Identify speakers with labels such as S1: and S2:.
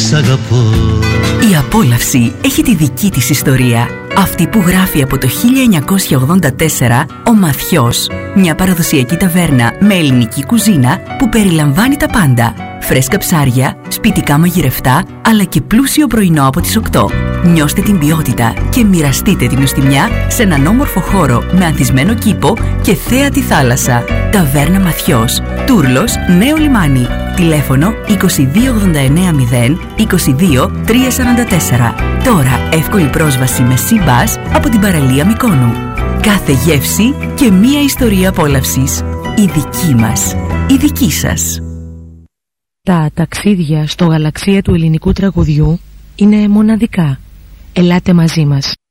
S1: σ' αγαπώ.
S2: Η απόλαυση έχει τη δική της ιστορία. Αυτή που γράφει από το 1984 ο Μαθιός. Μια παραδοσιακή ταβέρνα με ελληνική κουζίνα που περιλαμβάνει τα πάντα. Φρέσκα ψάρια, σπιτικά μαγειρευτά, αλλά και πλούσιο πρωινό από τις 8. Νιώστε την ποιότητα και μοιραστείτε την νοστιμιά σε έναν όμορφο χώρο με ανθισμένο κήπο και θέα τη θάλασσα. Ταβέρνα Μαθιός, Τούρλος, Νέο Λιμάνι. Τηλέφωνο 22890 22 344. Τώρα εύκολη πρόσβαση με Sea-Bus από την παραλία Μυκόνου. Κάθε γεύση και μία ιστορία απόλαυσης. Η δική μας, η δική σας.
S3: Τα ταξίδια στο γαλαξία του ελληνικού τραγουδιού είναι μοναδικά. Ελάτε μαζί μας.